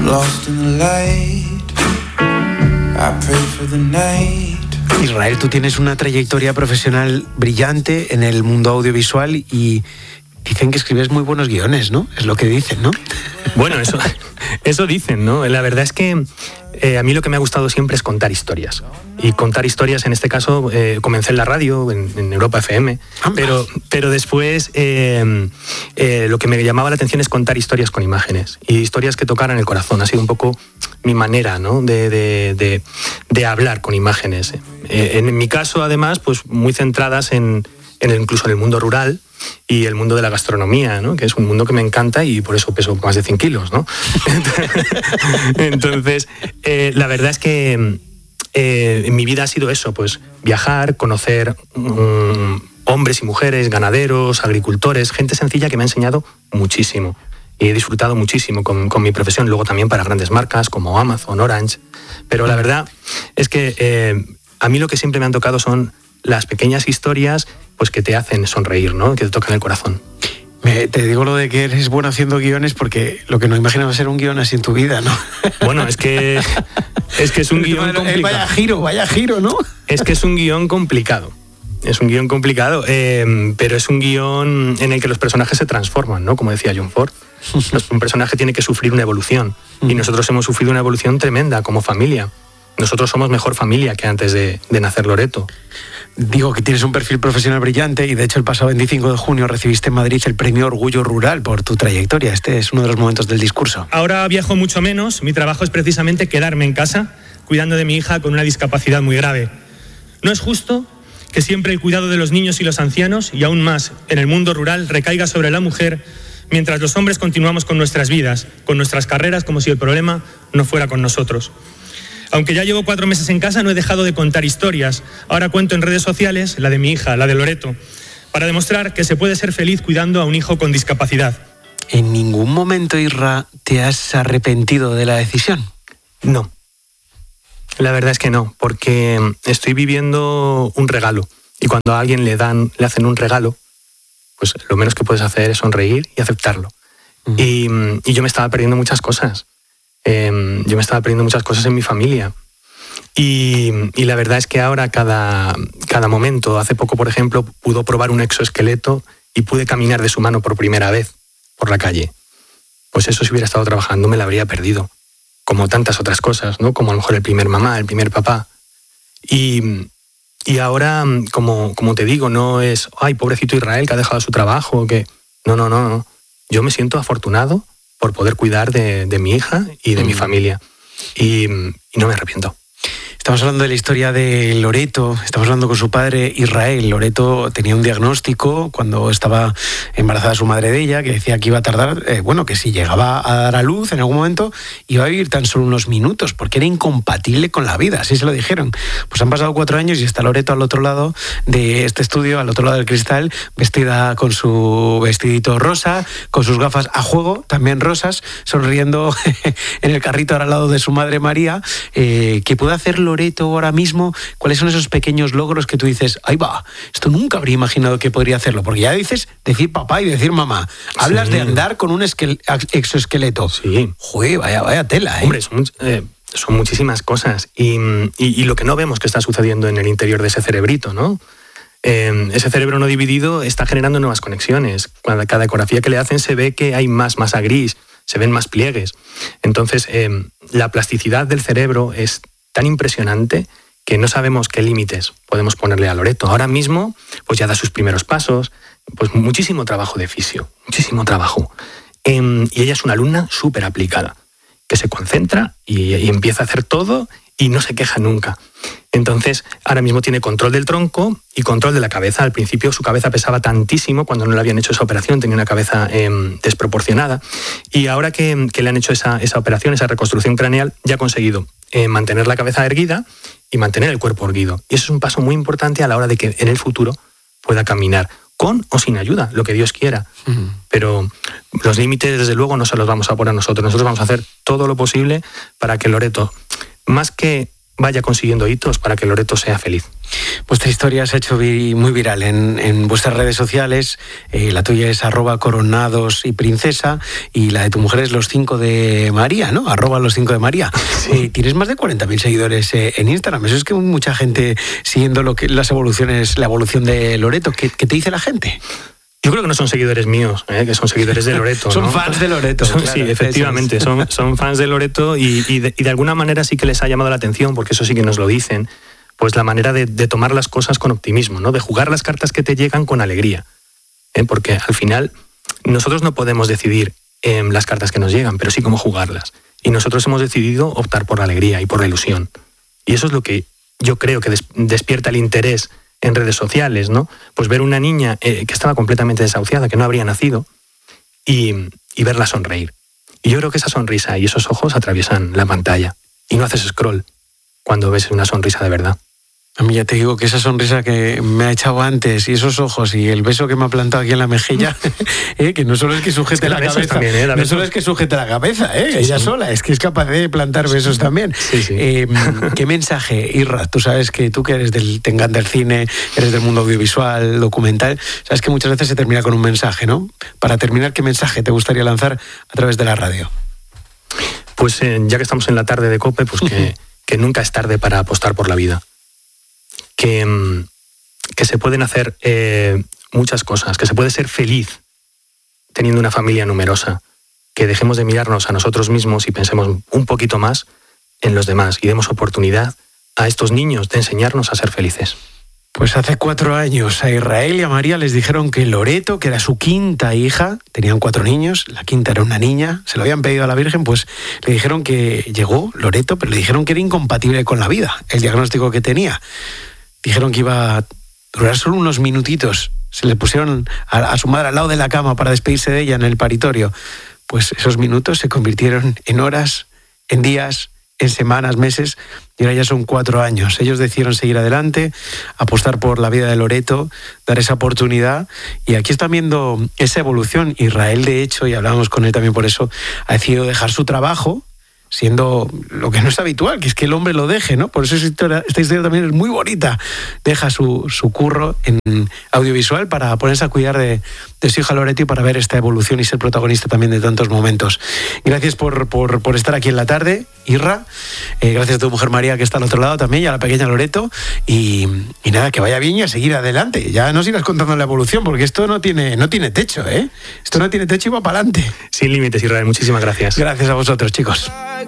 lost in the light. I pray for the night. Israel, tú tienes una trayectoria profesional brillante en el mundo audiovisual y dicen que escribes muy buenos guiones, ¿no? Es lo que dicen, ¿no? Bueno, eso dicen, ¿no? La verdad es que a mí lo que me ha gustado siempre es contar historias. Y contar historias, en este caso, comencé en la radio, en Europa FM, pero después lo que me llamaba la atención es contar historias con imágenes y historias que tocaran el corazón. Ha sido un poco mi manera, ¿no? de hablar con imágenes. En mi caso, además, pues muy centradas incluso en el mundo rural y el mundo de la gastronomía, ¿no? Que es un mundo que me encanta y por eso peso más de 100 kilos, ¿no? Entonces, la verdad es que en mi vida ha sido eso, pues viajar, conocer hombres y mujeres, ganaderos, agricultores, gente sencilla que me ha enseñado muchísimo. Y he disfrutado muchísimo con mi profesión, luego también para grandes marcas como Amazon, Orange. Pero la verdad es que a mí lo que siempre me han tocado son las pequeñas historias pues que te hacen sonreír, ¿no? Que te tocan el corazón. Te digo lo de que eres bueno haciendo guiones porque lo que no imaginaba ser un guión así en tu vida, ¿no? Bueno, es que es un guión complicado. Vaya giro, ¿no? Es que es un guión complicado. Es un guión complicado, pero es un guión en el que los personajes se transforman, ¿no? Como decía John Ford. Un personaje tiene que sufrir una evolución y nosotros hemos sufrido una evolución tremenda como familia. Nosotros somos mejor familia que antes de nacer Loreto. Digo que tienes un perfil profesional brillante y de hecho el pasado 25 de junio recibiste en Madrid el premio Orgullo Rural por tu trayectoria. Este es uno de los momentos del discurso. Ahora viajo mucho menos. Mi trabajo es precisamente quedarme en casa cuidando de mi hija con una discapacidad muy grave. No es justo que siempre el cuidado de los niños y los ancianos, y aún más en el mundo rural, recaiga sobre la mujer, mientras los hombres continuamos con nuestras vidas, con nuestras carreras, como si el problema no fuera con nosotros. Aunque ya llevo 4 meses en casa, no he dejado de contar historias. Ahora cuento en redes sociales, la de mi hija, la de Loreto, para demostrar que se puede ser feliz cuidando a un hijo con discapacidad. ¿En ningún momento, Isra, te has arrepentido de la decisión? No. La verdad es que no, porque estoy viviendo un regalo. Y cuando a alguien le hacen un regalo, pues lo menos que puedes hacer es sonreír y aceptarlo. Y yo me estaba perdiendo muchas cosas. Yo me estaba perdiendo muchas cosas en mi familia. Y la verdad es que ahora cada momento, hace poco, por ejemplo, pudo probar un exoesqueleto y pude caminar de su mano por primera vez por la calle. Pues eso, si hubiera estado trabajando, me la habría perdido. Como tantas otras cosas, ¿no? Como a lo mejor el primer mamá, el primer papá. Y ahora, como te digo, no es, ay, pobrecito Israel que ha dejado su trabajo, que... No. Yo me siento afortunado por poder cuidar de mi hija y de mi familia. Y no me arrepiento. Estamos hablando de la historia de Loreto, estamos hablando con su padre Israel. Loreto tenía un diagnóstico cuando estaba embarazada su madre de ella, que decía que iba a tardar, que si llegaba a dar a luz en algún momento, iba a vivir tan solo unos minutos, porque era incompatible con la vida, así se lo dijeron. Pues han pasado 4 años y está Loreto al otro lado de este estudio, al otro lado del cristal, vestida con su vestidito rosa, con sus gafas a juego, también rosas, sonriendo en el carrito al lado de su madre María. ¿Qué puede hacer Loreto ahora mismo? ¿Cuáles son esos pequeños logros que tú dices, ahí va, esto nunca habría imaginado que podría hacerlo? Porque ya dices decir papá y decir mamá. Hablas de andar con un exoesqueleto. Sí. Joder, vaya tela, ¿eh? Hombre, son muchísimas cosas. Y lo que no vemos que está sucediendo en el interior de ese cerebrito, ¿no? Ese cerebro no dividido está generando nuevas conexiones. Cada ecografía que le hacen se ve que hay más masa gris, se ven más pliegues. Entonces, la plasticidad del cerebro es tan impresionante que no sabemos qué límites podemos ponerle a Loreto. Ahora mismo, pues ya da sus primeros pasos, pues muchísimo trabajo de fisio, muchísimo trabajo. Y ella es una alumna súper aplicada, que se concentra y empieza a hacer todo y no se queja nunca. Entonces, ahora mismo tiene control del tronco y control de la cabeza. Al principio su cabeza pesaba tantísimo cuando no le habían hecho esa operación, tenía una cabeza desproporcionada. Y ahora que le han hecho esa operación, esa reconstrucción craneal, ya ha conseguido mantener la cabeza erguida y mantener el cuerpo erguido. Y eso es un paso muy importante a la hora de que en el futuro pueda caminar, con o sin ayuda, lo que Dios quiera. Pero los límites, desde luego, no se los vamos a poner nosotros. Nosotros vamos a hacer todo lo posible para que Loreto, más que vaya consiguiendo hitos para que Loreto sea feliz. Vuestra historia se ha hecho muy viral en vuestras redes sociales. La tuya es @coronadosyprincesa y la de tu mujer es los 5 de María, ¿no? @los 5 de María. Sí. Tienes más de 40.000 seguidores en Instagram. Eso es que mucha gente siguiendo las evoluciones, la evolución de Loreto. ¿Qué te dice la gente? Yo creo que no son seguidores míos, que son seguidores de Loreto. Son ¿no? fans de Loreto. Claro, claro, sí, efectivamente, son fans de Loreto y de alguna manera sí que les ha llamado la atención, porque eso sí que nos lo dicen, pues la manera de tomar las cosas con optimismo, ¿no? De jugar las cartas que te llegan con alegría. Porque al final nosotros no podemos decidir las cartas que nos llegan, pero sí cómo jugarlas. Y nosotros hemos decidido optar por la alegría y por la ilusión. Y eso es lo que yo creo que despierta el interés en redes sociales, ¿no? Pues ver una niña que estaba completamente desahuciada, que no habría nacido, y verla sonreír. Y yo creo que esa sonrisa y esos ojos atraviesan la pantalla. Y no haces scroll cuando ves una sonrisa de verdad. A mí ya te digo que esa sonrisa que me ha echado antes y esos ojos y el beso que me ha plantado aquí en la mejilla, que no solo es que sujete la cabeza, también, no solo es que sujete la cabeza, ella sola, es que es capaz de plantar besos también. Sí, sí. ¿Qué mensaje, Irra? Tú sabes que tú que eres te encanta el cine, eres del mundo audiovisual, documental, sabes que muchas veces se termina con un mensaje, ¿no? Para terminar, ¿qué mensaje te gustaría lanzar a través de la radio? Pues ya que estamos en la tarde de COPE, pues que nunca es tarde para apostar por la vida. Que se pueden hacer muchas cosas, que se puede ser feliz teniendo una familia numerosa, que dejemos de mirarnos a nosotros mismos y pensemos un poquito más en los demás y demos oportunidad a estos niños de enseñarnos a ser felices. Pues hace 4 años a Israel y a María les dijeron que Loreto, que era su quinta hija, tenían 4 niños, la quinta era una niña, se lo habían pedido a la Virgen, pues le dijeron que llegó Loreto, pero le dijeron que era incompatible con la vida, el diagnóstico que tenía. Dijeron que iba a durar solo unos minutitos. Se le pusieron a su madre al lado de la cama para despedirse de ella en el paritorio. Pues esos minutos se convirtieron en horas, en días, en semanas, meses, y ahora ya son 4 años. Ellos decidieron seguir adelante, apostar por la vida de Loreto, dar esa oportunidad, y aquí están viendo esa evolución. Israel, de hecho, y hablábamos con él también por eso, ha decidido dejar su trabajo, siendo lo que no es habitual, que es que el hombre lo deje, ¿no? Por eso esta historia también es muy bonita. Deja su curro en audiovisual para ponerse a cuidar de su hija Loreto y para ver esta evolución y ser protagonista también de tantos momentos. Gracias por estar aquí en la tarde, Irra. Gracias a tu mujer María, que está al otro lado también, y a la pequeña Loreto. Y nada, que vaya bien y a seguir adelante. Ya nos irás contando la evolución, porque esto no tiene techo, ¿eh? Esto no tiene techo y va para adelante. Sin límites, Israel. Muchísimas gracias. Gracias a vosotros, chicos.